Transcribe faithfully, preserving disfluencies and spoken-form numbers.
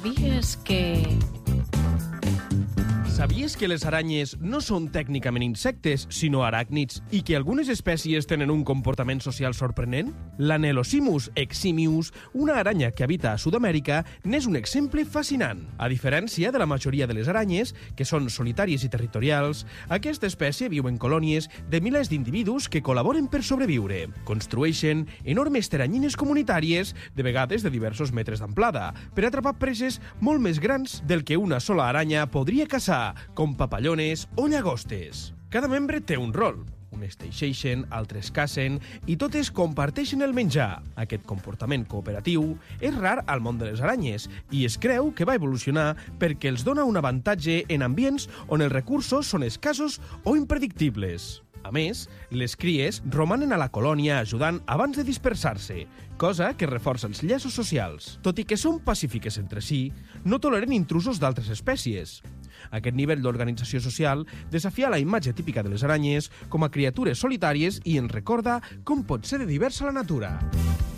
Sabies que... Sabies que les aranyes no són tècnicament insectes, sinó aràcnids, i que algunes espècies tenen un comportament social sorprenent? L'Anelosimus eximius, una aranya que habita a Sud-amèrica, n'és un exemple fascinant. A diferència de la majoria de les aranyes, que són solitàries i territorials, aquesta espècie viu en colònies de milers d'individus que col·laboren per sobreviure. Construeixen enormes teranyines comunitàries, de vegades de diversos metres d'amplada, per atrapar preses molt més grans del que una sola aranya podria caçar, com papallones o llagostes. Cada membre té un rol. Unes teixeixen, altres cacen i totes comparteixen el menjar. Aquest comportament cooperatiu és rar al món de les aranyes i es creu que va evolucionar perquè els dona un avantatge en ambients on els recursos són escassos o impredictibles. A més, les cries romanen a la colònia ajudant abans de dispersar-se, cosa que reforça els llaços socials. Tot i que són pacífiques entre si, no toleren intrusos d'altres espècies. Aquest nivell d'organització social desafia la imatge típica de les aranyes com a criatures solitàries i ens recorda com pot ser de diversa la natura.